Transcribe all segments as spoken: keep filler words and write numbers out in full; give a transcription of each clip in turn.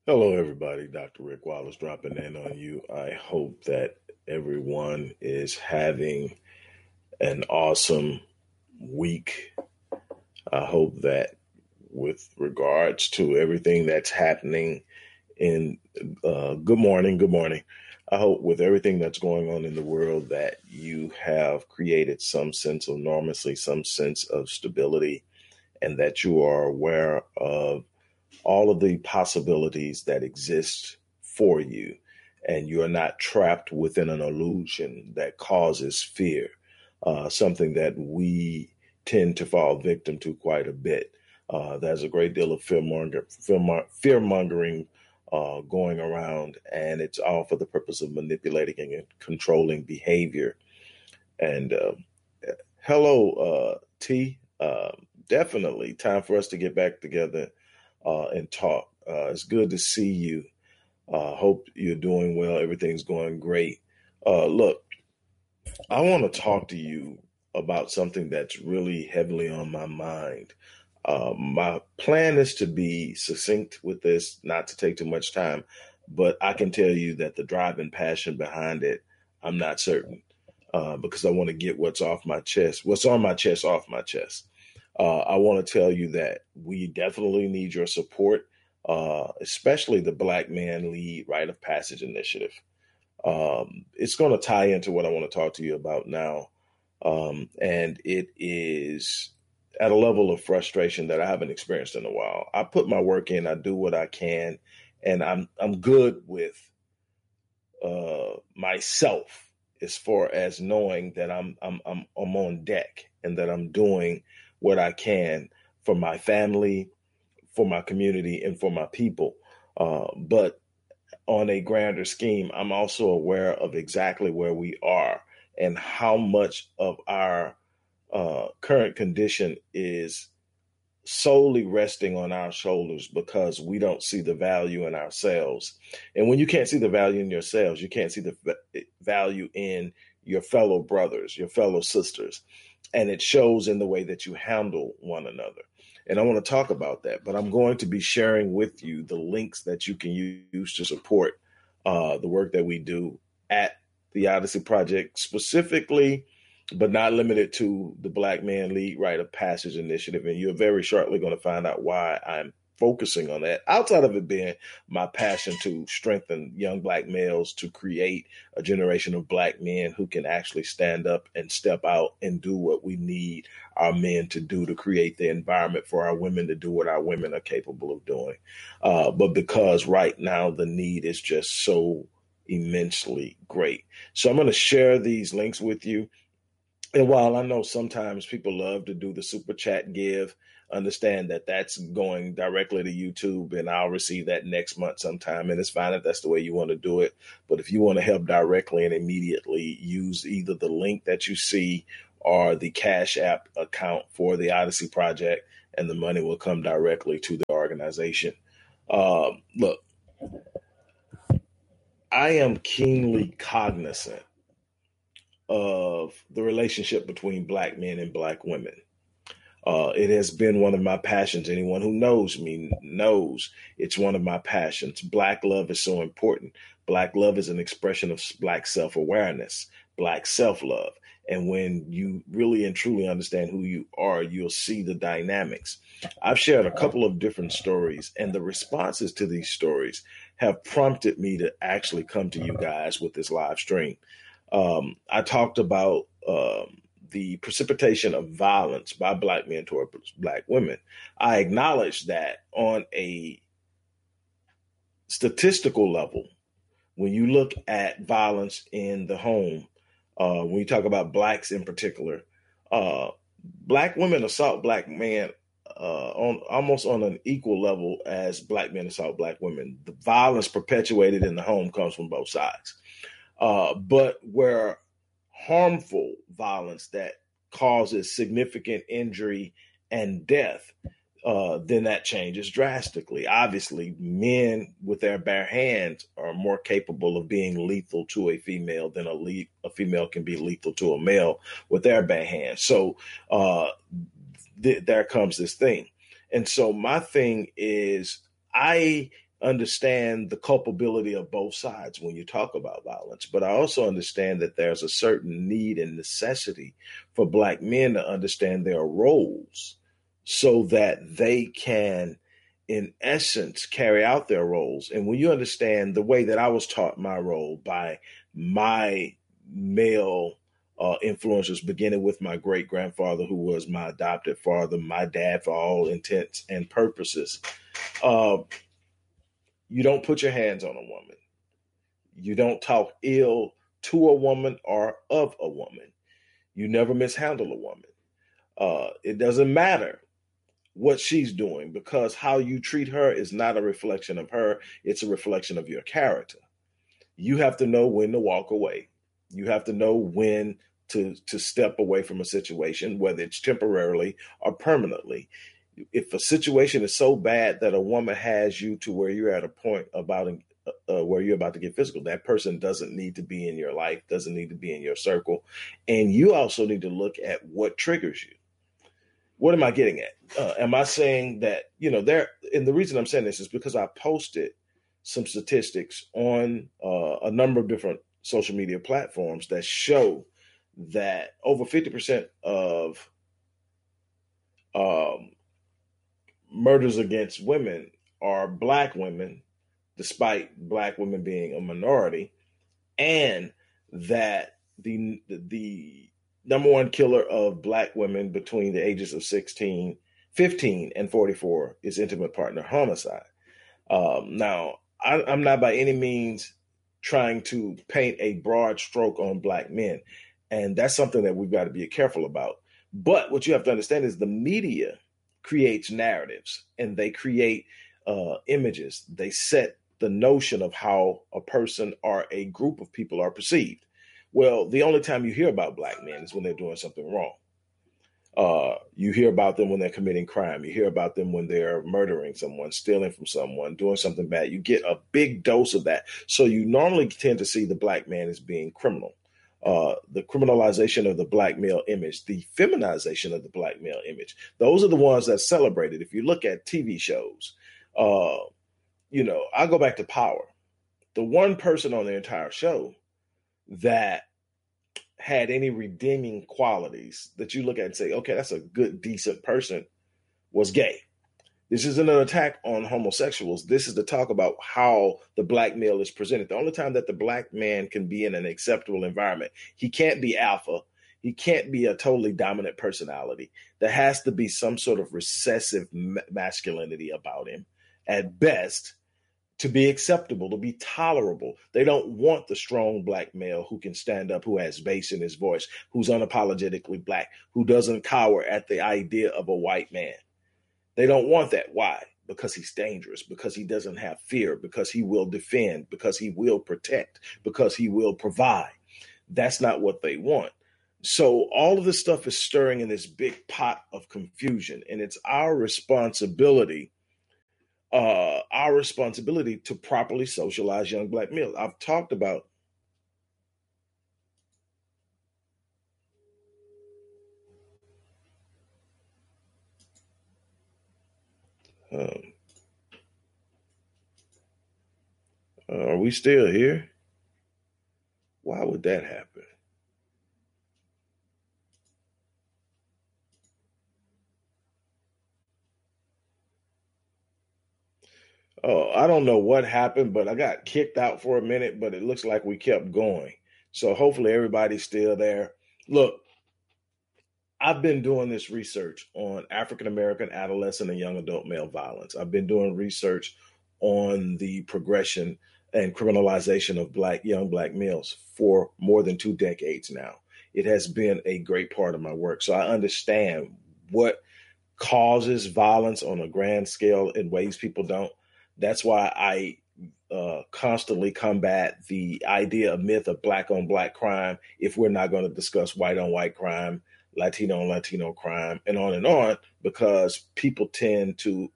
Hello, everybody. doctor Rick Wallace dropping in on you. I hope that everyone is having an awesome week. I hope that, with regards to everything that's happening in uh, good morning, good morning. I hope with everything that's going on in the world that you have created some sense of normalcy, some sense of stability, and that you are aware of all of the possibilities that exist for you, and you're not trapped within an illusion that causes fear, uh, something that we tend to fall victim to quite a bit. Uh, there's a great deal of fear mongering uh, going around, and it's all for the purpose of manipulating and controlling behavior. And uh, hello, uh, T. Uh, definitely time for us to get back together uh, and talk. Uh, it's good to see you. Uh, hope you're doing well. Everything's going great. Uh, look, I want to talk to you about something that's really heavily on my mind. Uh, my plan is to be succinct with this, not to take too much time, but I can tell you that the drive and passion behind it, I'm not certain, uh, because I want to get what's off my chest, what's on my chest off my chest. Uh, I want to tell you that we definitely need your support, uh, especially the Black Man Lead Rite of Passage Initiative. Um, it's going to tie into what I want to talk to you about now. Um, and it is at a level of frustration that I haven't experienced in a while. I put my work in, I do what I can, and I'm I'm good with uh, myself as far as knowing that I'm I'm I'm I'm on deck and that I'm doing what I can for my family, for my community, and for my people. Uh, but on a grander scheme, I'm also aware of exactly where we are and how much of our uh, current condition is solely resting on our shoulders because we don't see the value in ourselves. And when you can't see the value in yourselves, you can't see the value in your fellow brothers, your fellow sisters. And it shows in the way that you handle one another. And I want to talk about that, but I'm going to be sharing with you the links that you can use to support uh, the work that we do at the Odyssey Project, specifically, but not limited to the Black Man Lead Rite of Passage Initiative. And you're very shortly going to find out why I'm focusing on that, outside of it being my passion to strengthen young Black males to create a generation of Black men who can actually stand up and step out and do what we need our men to do to create the environment for our women to do what our women are capable of doing. Uh, but because right now the need is just so immensely great. So I'm going to share these links with you. And while I know sometimes people love to do the super chat give, understand that that's going directly to YouTube, and I'll receive that next month sometime. And it's fine if that's the way you want to do it. But if you want to help directly and immediately, use either the link that you see or the Cash App account for the Odyssey Project, and the money will come directly to the organization. Um, look, I am keenly cognizant of the relationship between Black men and Black women. Uh, it has been one of my passions. Anyone who knows me knows it's one of my passions. Black love is so important. Black love is an expression of Black self-awareness, Black self-love. And when you really and truly understand who you are, you'll see the dynamics. I've shared a couple of different stories, and the responses to these stories have prompted me to actually come to you guys with this live stream. Um, I talked about um, the precipitation of violence by Black men toward Black women. I acknowledge that on a statistical level, when you look at violence in the home, uh, when you talk about Blacks in particular, uh, Black women assault Black men uh, on almost on an equal level as Black men assault Black women. The violence perpetuated in the home comes from both sides. Uh, but where harmful violence that causes significant injury and death, uh, then that changes drastically. Obviously, men with their bare hands are more capable of being lethal to a female than a, le- a female can be lethal to a male with their bare hands. So uh, th- there comes this thing. And so my thing is, I understand the culpability of both sides when you talk about violence, but I also understand that there's a certain need and necessity for Black men to understand their roles so that they can, in essence, carry out their roles. And when you understand the way that I was taught my role by my male uh, influencers, beginning with my great grandfather, who was my adopted father, my dad for all intents and purposes, uh, you don't put your hands on a woman. You don't talk ill to a woman or of a woman. You never mishandle a woman. Uh, it doesn't matter what she's doing, because how you treat her is not a reflection of her. It's a reflection of your character. You have to know when to walk away. You have to know when to, to step away from a situation, whether it's temporarily or permanently. If a situation is so bad that a woman has you to where you're at a point about uh, where you're about to get physical, that person doesn't need to be in your life, doesn't need to be in your circle. And you also need to look at what triggers you. What am I getting at? Uh, am I saying that, you know, there, and the reason I'm saying this is because I posted some statistics on uh, a number of different social media platforms that show that over fifty percent of um, murders against women are Black women, despite Black women being a minority, and that the the number one killer of Black women between the ages of sixteen, fifteen, and forty-four is intimate partner homicide. Um, now, I, I'm not by any means trying to paint a broad stroke on Black men, and that's something that we've got to be careful about. But what you have to understand is the media creates narratives, and they create uh, images. They set the notion of how a person or a group of people are perceived. Well, the only time you hear about Black men is when they're doing something wrong. Uh, you hear about them when they're committing crime. You hear about them when they're murdering someone, stealing from someone, doing something bad. You get a big dose of that. So you normally tend to see the Black man as being criminal. Uh, the criminalization of the Black male image, the feminization of the Black male image. Those are the ones that celebrate it. If you look at T V shows, uh, you know, I go back to Power. The one person on the entire show that had any redeeming qualities that you look at and say, okay, that's a good, decent person, was gay. This isn't an attack on homosexuals. This is to talk about how the Black male is presented. The only time that the Black man can be in an acceptable environment, he can't be alpha. He can't be a totally dominant personality. There has to be some sort of recessive masculinity about him at best, to be acceptable, to be tolerable. They don't want the strong Black male who can stand up, who has bass in his voice, who's unapologetically Black, who doesn't cower at the idea of a white man. They don't want that. Why? Because he's dangerous, because he doesn't have fear, because he will defend, because he will protect, because he will provide. That's not what they want. So all of this stuff is stirring in this big pot of confusion, and it's our responsibility Uh, our responsibility to properly socialize young Black males. I've talked about um, uh, are we still here? Why would that happen? Oh, I don't know what happened, but I got kicked out for a minute, but it looks like we kept going. So hopefully everybody's still there. Look, I've been doing this research on African American adolescent and young adult male violence. I've been doing research on the progression and criminalization of Black young Black males for more than two decades now. It has been a great part of my work. So I understand what causes violence on a grand scale in ways people don't. That's why I uh, constantly combat the idea of myth of Black on Black crime if we're not going to discuss white on white crime, Latino on Latino crime, and on and on, because people tend to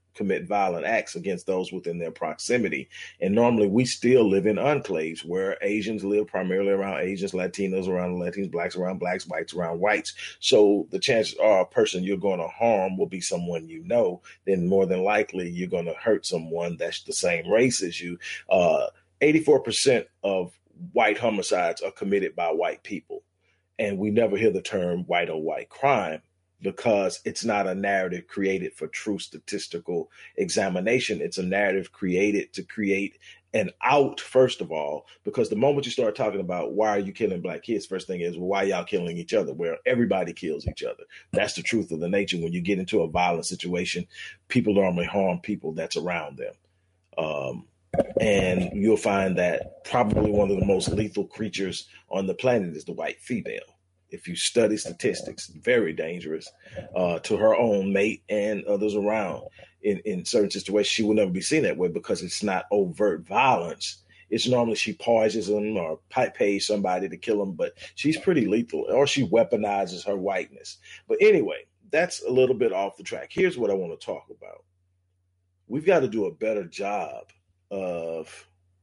commit violent acts against those within their proximity. And normally we still live in enclaves where Asians live primarily around Asians, Latinos around Latinos, blacks around blacks, whites around whites. So the chances are a person you're going to harm will be someone you know. Then more than likely you're going to hurt someone that's the same race as you. Uh, eighty-four percent of white homicides are committed by white people. And we never hear the term white on white crime, because it's not a narrative created for true statistical examination. It's a narrative created to create an out, first of all, because the moment you start talking about why are you killing black kids, first thing is, well, why y'all killing each other? Where everybody kills each other. That's the truth of the nature. When you get into a violent situation, people normally harm people that's around them. Um, and you'll find that probably one of the most lethal creatures on the planet is the white female. If you study statistics, very dangerous uh, to her own mate and others around. In, in certain situations, she will never be seen that way because it's not overt violence. It's normally she poisons them or pays somebody to kill them, but she's pretty lethal, or she weaponizes her whiteness. But anyway, that's a little bit off the track. Here's what I want to talk about. We've got to do a better job of,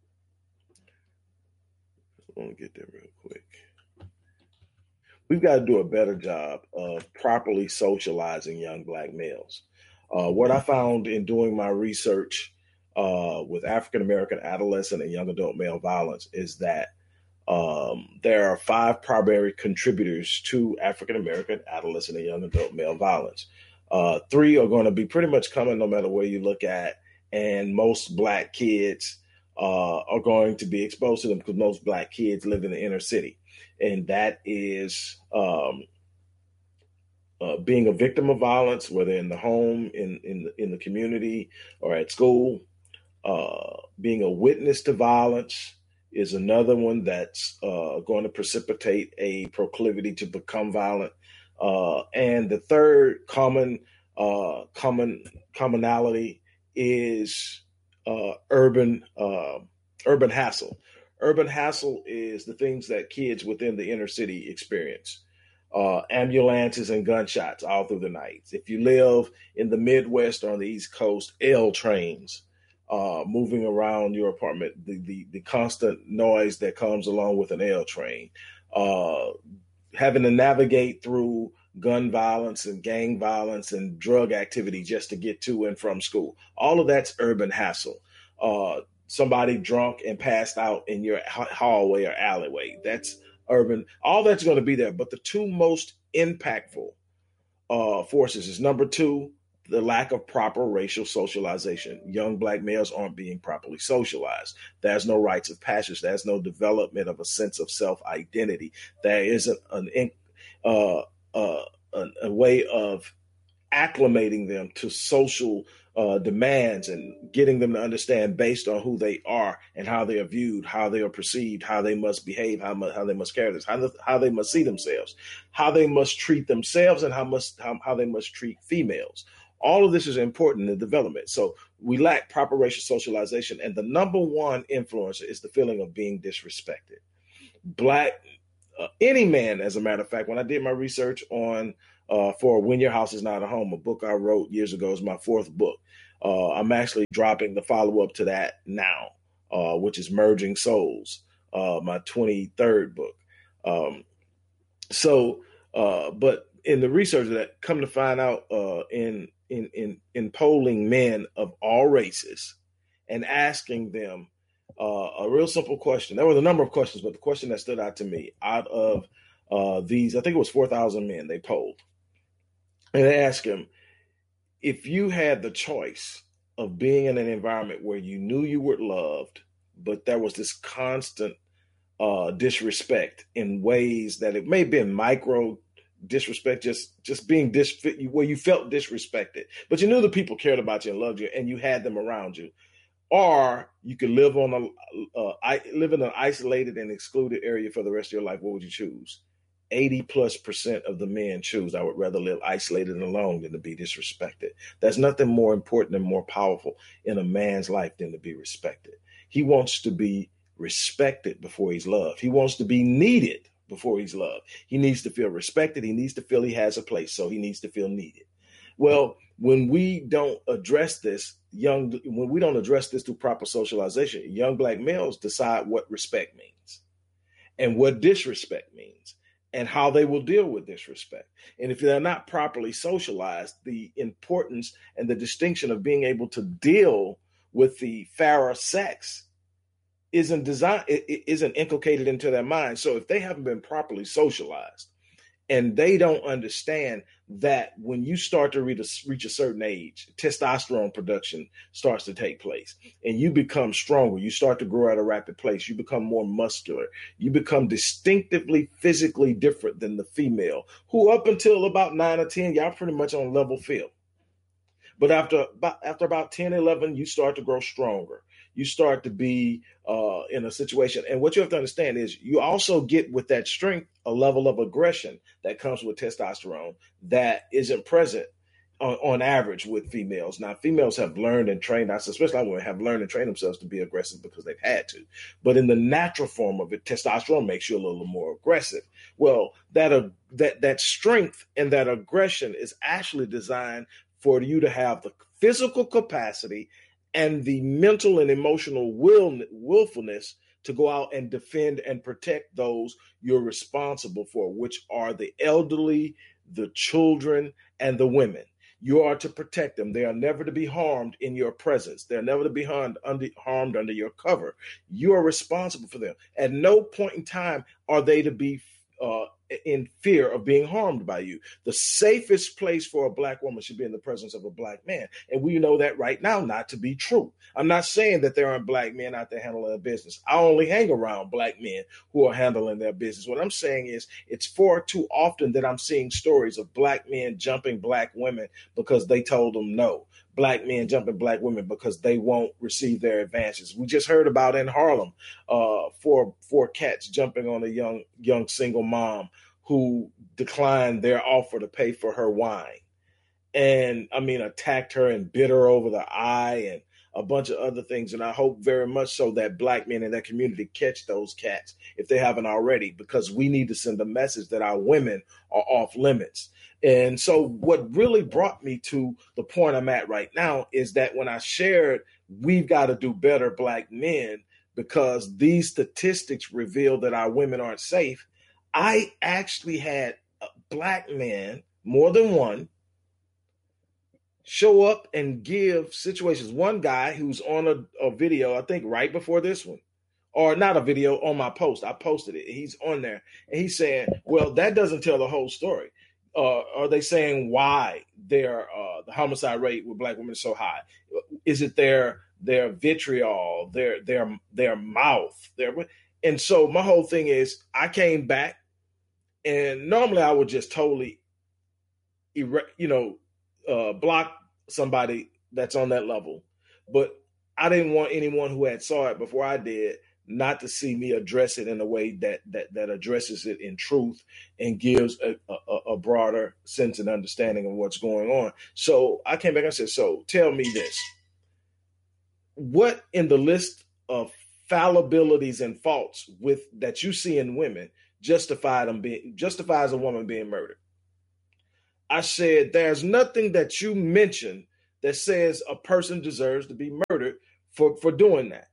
I want to get there real quick. We've got to do a better job of properly socializing young black males. Uh, what I found in doing my research uh, with African-American adolescent and young adult male violence is that um, there are five primary contributors to African-American adolescent and young adult male violence. Uh, three are going to be pretty much common no matter where you look at, and most black kids uh, are going to be exposed to them because most black kids live in the inner city. And that is um, uh, being a victim of violence, whether in the home, in in the, in the community, or at school. Uh, being a witness to violence is another one that's uh, going to precipitate a proclivity to become violent. Uh, and the third common uh, common commonality is uh, urban uh, urban hassle. Urban hassle is the things that kids within the inner city experience. Uh, ambulances and gunshots all through the night. If you live in the Midwest or on the East Coast, L trains uh, moving around your apartment, the, the, the constant noise that comes along with an L train, uh, having to navigate through gun violence and gang violence and drug activity just to get to and from school. All of that's urban hassle. Uh, somebody drunk and passed out in your hallway or alleyway. That's urban. All that's going to be there. But the two most impactful uh, forces is, number two, the lack of proper racial socialization. Young black males aren't being properly socialized. There's no rites of passage. There's no development of a sense of self-identity. There isn't an, uh, uh, a, a way of acclimating them to social uh, demands and getting them to understand based on who they are and how they are viewed, how they are perceived, how they must behave, how, mu- how they must carry this, how, the, how they must see themselves, how they must treat themselves, and how must how, how they must treat females. All of this is important in development. So we lack proper racial socialization, and the number one influencer is the feeling of being disrespected. Black, uh, any man, as a matter of fact, when I did my research on Uh, for When Your House Is Not a Home, a book I wrote years ago, is my fourth book. Uh, I'm actually dropping the follow-up to that now, uh, which is Merging Souls, uh, my twenty-third book. Um, so, uh, but in the research that come to find out uh, in, in, in, in polling men of all races and asking them uh, a real simple question. There was a number of questions, but the question that stood out to me, out of uh, these, I think it was four thousand men they polled. And they asked him, if you had the choice of being in an environment where you knew you were loved, but there was this constant uh, disrespect in ways that it may have been micro disrespect, just just being dis- where you felt disrespected, but you knew the people cared about you and loved you, and you had them around you. Or you could live on a uh, I, live in an isolated and excluded area for the rest of your life. What would you choose? eighty plus percent of the men choose, I would rather live isolated and alone than to be disrespected. There's nothing more important and more powerful in a man's life than to be respected. He wants to be respected before he's loved. He wants to be needed before he's loved. He needs to feel respected. He needs to feel he has a place. So he needs to feel needed. Well, when we don't address this, young, when we don't address this through proper socialization, young black males decide what respect means and what disrespect means and how they will deal with disrespect. And if they're not properly socialized, the importance and the distinction of being able to deal with the fairer sex isn't designed, it isn't inculcated into their mind. So if they haven't been properly socialized and they don't understand that when you start to reach a, reach a certain age, testosterone production starts to take place and you become stronger. You start to grow at a rapid pace. You become more muscular. You become distinctively physically different than the female who up until about nine or ten, y'all pretty much on level field. But after, after about ten, eleven, you start to grow stronger. You start to be uh, in a situation. And what you have to understand is you also get with that strength a level of aggression that comes with testosterone that isn't present on, on average with females. Now, females have learned and trained, especially women, have learned and trained themselves to be aggressive because they've had to. But in the natural form of it, testosterone makes you a little more aggressive. Well, that, uh, that, that strength and that aggression is actually designed for you to have the physical capacity and the mental and emotional will, willfulness to go out and defend and protect those you're responsible for, which are the elderly, the children, and the women. You are to protect them. They are never to be harmed in your presence. They're never to be harmed under, harmed under your cover. You are responsible for them. At no point in time are they to be uh, in fear of being harmed by you. The safest place for a black woman should be in the presence of a black man. And we know that right now not to be true. I'm not saying that there aren't black men out there handling their business. I only hang around black men who are handling their business. What I'm saying is it's far too often that I'm seeing stories of black men jumping black women because they told them no. Black men jumping black women because they won't receive their advances. We just heard about in Harlem, uh, four four cats jumping on a young young single mom who declined their offer to pay for her wine, and I mean attacked her and bit her over the eye and a bunch of other things. And I hope very much so that black men in that community catch those cats if they haven't already, because we need to send a message that our women are off limits. And so what really brought me to the point I'm at right now is that when I shared, we've got to do better, black men, because these statistics reveal that our women aren't safe. I actually had a black man, more than one, show up and give situations. One guy who's on a, a video, I think right before this one, or not a video, on my post. I posted it. He's on there. And he's saying, well, that doesn't tell the whole story. Uh, are they saying why their uh, the homicide rate with black women is so high? Is it their their vitriol, their their their mouth? Their and so my whole thing is, I came back, and normally I would just totally, you know, uh, block somebody that's on that level, but I didn't want anyone who had saw it before I did not to see me address it in a way that that that addresses it in truth and gives a, a, a broader sense and understanding of what's going on. So I came back and said, so tell me this. What in the list of fallibilities and faults with that you see in women justify them being justifies a woman being murdered? I said, there's nothing that you mentioned that says a person deserves to be murdered for, for doing that.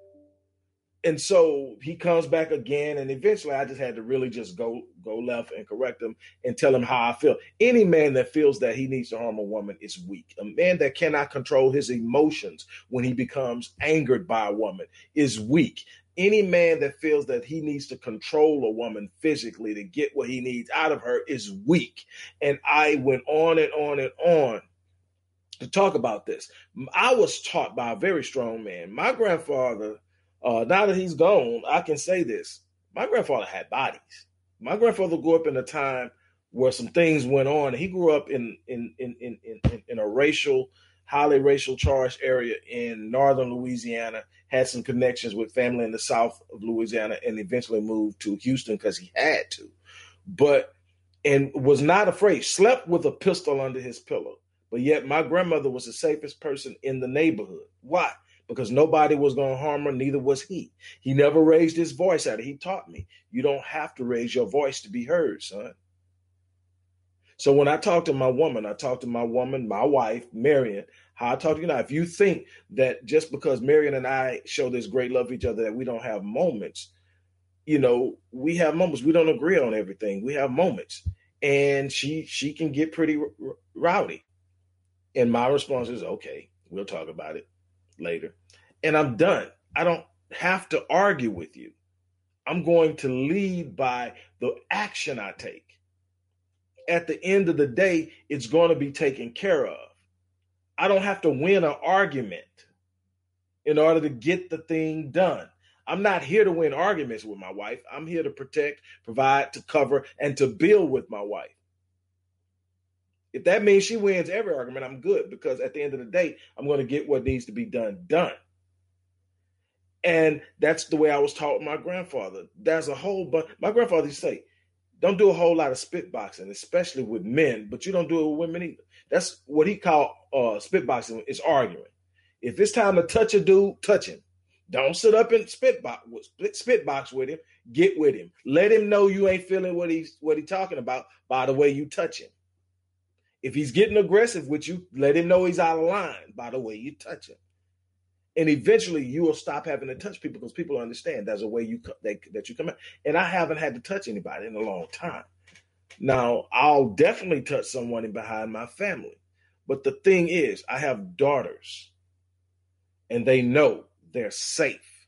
And so he comes back again, and eventually I just had to really just go go left and correct him and tell him how I feel. Any man that feels that he needs to harm a woman is weak. A man that cannot control his emotions when he becomes angered by a woman is weak. Any man that feels that he needs to control a woman physically to get what he needs out of her is weak. And I went on and on and on to talk about this. I was taught by a very strong man. My grandfather, Uh, now that he's gone, I can say this. My grandfather had bodies. My grandfather grew up in a time where some things went on. He grew up in in in in in, in a racial, highly racial charged area in northern Louisiana, had some connections with family in the south of Louisiana, and eventually moved to Houston because he had to. But, and was not afraid, slept with a pistol under his pillow. But yet my grandmother was the safest person in the neighborhood. Why? Because nobody was going to harm her, neither was he. He never raised his voice at her. He taught me, you don't have to raise your voice to be heard, son. So when I talk to my woman, I talk to my woman, my wife, Marion, how I talk to you now. If you think that just because Marion and I show this great love for each other, that we don't have moments, you know, we have moments. We don't agree on everything. We have moments. And she she can get pretty r- r- rowdy. And my response is, okay, we'll talk about it later. And I'm done. I don't have to argue with you. I'm going to lead by the action I take. At the end of the day, it's going to be taken care of. I don't have to win an argument in order to get the thing done. I'm not here to win arguments with my wife. I'm here to protect, provide, to cover, and to build with my wife. If that means she wins every argument, I'm good, because at the end of the day, I'm going to get what needs to be done, done. And that's the way I was taught with my grandfather. There's a whole bunch. My grandfather used to say, don't do a whole lot of spitboxing, especially with men, but you don't do it with women either. That's what he called uh, spitboxing, is arguing. If it's time to touch a dude, touch him. Don't sit up and spitbox, spitbox with him. Get with him. Let him know you ain't feeling what he's what he's talking about by the way you touch him. If he's getting aggressive with you, let him know he's out of line by the way you touch him. And eventually you will stop having to touch people, because people understand there's a way you that, that you come out. And I haven't had to touch anybody in a long time. Now, I'll definitely touch someone behind my family. But the thing is, I have daughters, and they know they're safe.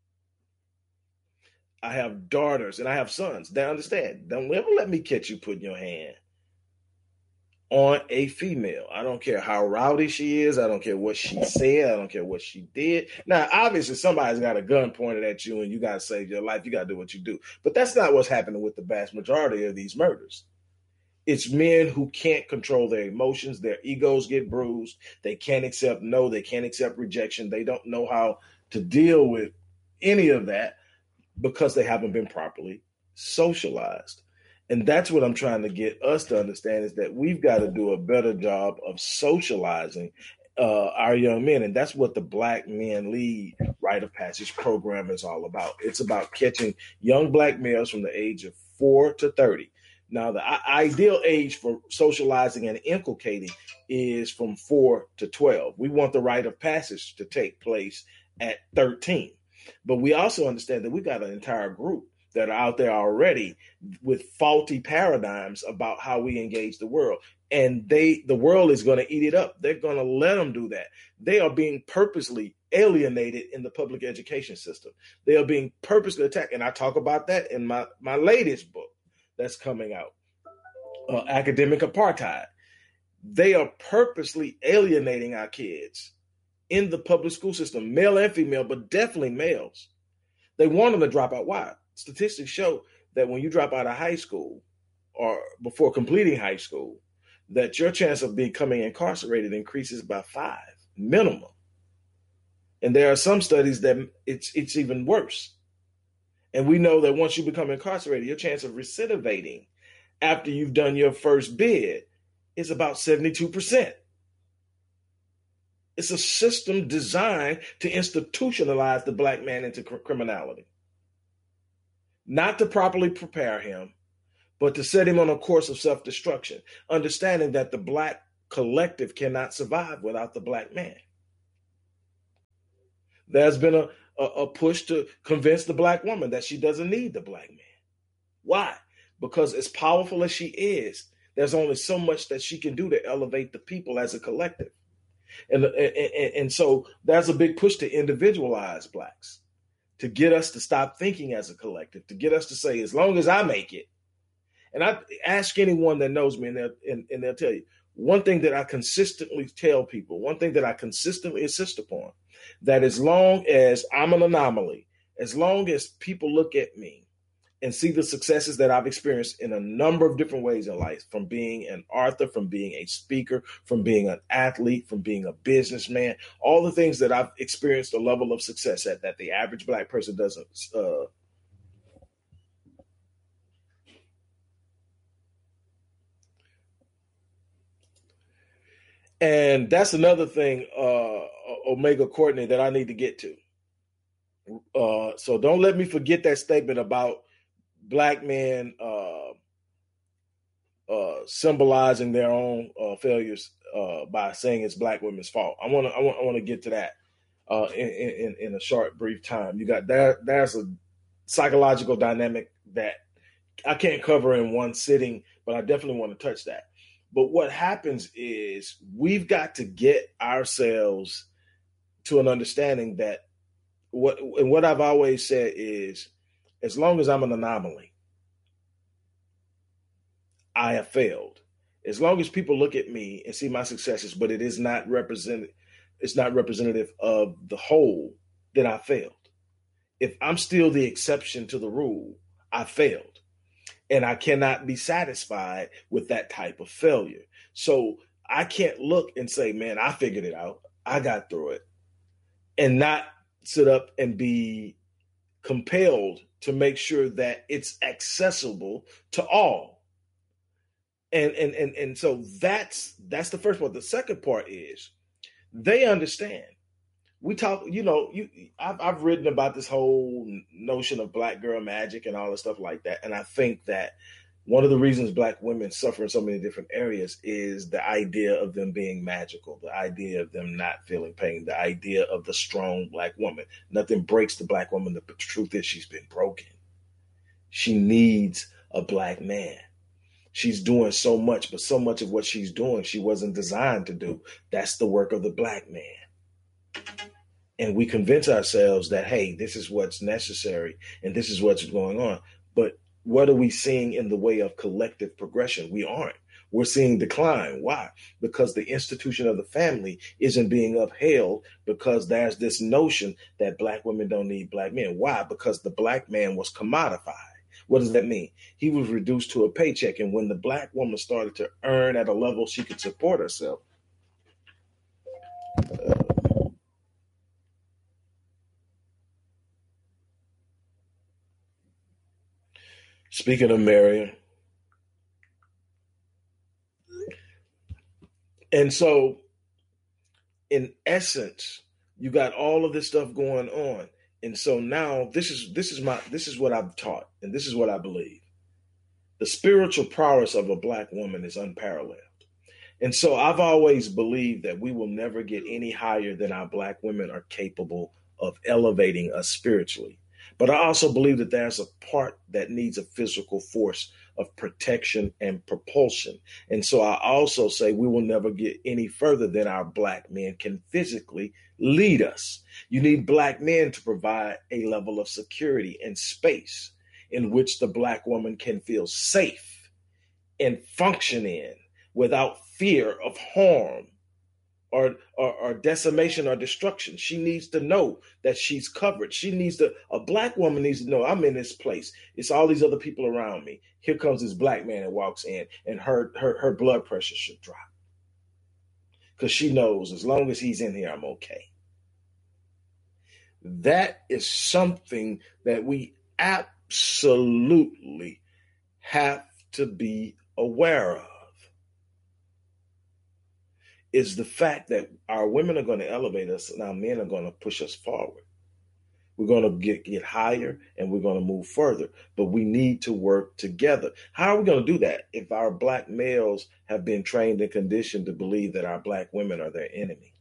I have daughters and I have sons. They understand. Don't ever let me catch you putting your hand on a female. I don't care how rowdy she is. I don't care what she said. I don't care what she did. Now, obviously, somebody's got a gun pointed at you and you got to save your life. You got to do what you do. But that's not what's happening with the vast majority of these murders. It's men who can't control their emotions. Their egos get bruised. They can't accept no. They can't accept rejection. They don't know how to deal with any of that because they haven't been properly socialized. And that's what I'm trying to get us to understand, is that we've got to do a better job of socializing uh, our young men. And that's what the Black Men Lead Rite of Passage program is all about. It's about catching young Black males from the age of four to thirty. Now, the ideal age for socializing and inculcating is from four to twelve. We want the rite of passage to take place at thirteen. But we also understand that we got an entire group that are out there already with faulty paradigms about how we engage the world. And they, the world is going to eat it up. They're going to let them do that. They are being purposely alienated in the public education system. They are being purposely attacked. And I talk about that in my, my latest book that's coming out, uh, Academic Apartheid. They are purposely alienating our kids in the public school system, male and female, but definitely males. They want them to drop out. Why? Statistics show that when you drop out of high school or before completing high school, that your chance of becoming incarcerated increases by five minimum. And there are some studies that it's it's even worse. And we know that once you become incarcerated, your chance of recidivating after you've done your first bid is about seventy-two percent. It's a system designed to institutionalize the Black man into cr- criminality. Not to properly prepare him, but to set him on a course of self-destruction, understanding that the Black collective cannot survive without the Black man. There's been a, a, a push to convince the Black woman that she doesn't need the Black man. Why? Because as powerful as she is, there's only so much that she can do to elevate the people as a collective. And, and, and so there's a big push to individualize Blacks, to get us to stop thinking as a collective, to get us to say, as long as I make it. And I ask anyone that knows me, and they'll, and, and they'll tell you, one thing that I consistently tell people, one thing that I consistently insist upon, that as long as I'm an anomaly, as long as people look at me and see the successes that I've experienced in a number of different ways in life, from being an author, from being a speaker, from being an athlete, from being a businessman, all the things that I've experienced a level of success at that the average Black person doesn't. Uh, and that's another thing, uh, Omega Courtney, that I need to get to. Uh, so don't let me forget that statement about Black men uh, uh, symbolizing their own uh, failures uh, by saying it's black women's fault. I want to I want I want to get to that uh, in, in in a short brief time. You got there there's a psychological dynamic that I can't cover in one sitting, but I definitely want to touch that. But what happens is we've got to get ourselves to an understanding that what and what I've always said is, as long as I'm an anomaly, I have failed. As long as people look at me and see my successes, but it is not represented, it's not representative of the whole, then I failed. If I'm still the exception to the rule, I failed. And I cannot be satisfied with that type of failure. So I can't look and say, man, I figured it out. I got through it. And not sit up and be compelled to make sure that it's accessible to all. And and and and so that's that's the first part. The second part is they understand. We talk, you know, you I've I've written about this whole notion of black girl magic and all the stuff like that. And I think that one of the reasons black women suffer in so many different areas is the idea of them being magical, the idea of them not feeling pain, the idea of the strong black woman. Nothing breaks the black woman. The truth is she's been broken. She needs a black man. She's doing so much, but so much of what she's doing, she wasn't designed to do. That's the work of the black man. And we convince ourselves that, hey, this is what's necessary and this is what's going on. But what are we seeing in the way of collective progression? We aren't. We're seeing decline. Why? Because the institution of the family isn't being upheld, because there's this notion that black women don't need black men. Why? Because the black man was commodified. What does that mean? He was reduced to a paycheck. And when the black woman started to earn at a level she could support herself, uh, speaking of Marion, and so in essence, you got all of this stuff going on. And so now this is this is my this is what I've taught, and this is what I believe. The spiritual prowess of a black woman is unparalleled. And so I've always believed that we will never get any higher than our black women are capable of elevating us spiritually. But I also believe that there's a part that needs a physical force of protection and propulsion. And so I also say we will never get any further than our black men can physically lead us. You need black men to provide a level of security and space in which the black woman can feel safe and function in without fear of harm Or, or, or decimation or destruction. She needs to know that she's covered. She needs to, a black woman needs to know, I'm in this place. It's all these other people around me. Here comes this black man that walks in, and her her, her blood pressure should drop. Because she knows as long as he's in here, I'm okay. That is something that we absolutely have to be aware of. Is the fact that our women are going to elevate us and our men are going to push us forward. We're going to get, get higher and we're going to move further, but we need to work together. How are we going to do that if our black males have been trained and conditioned to believe that our black women are their enemy?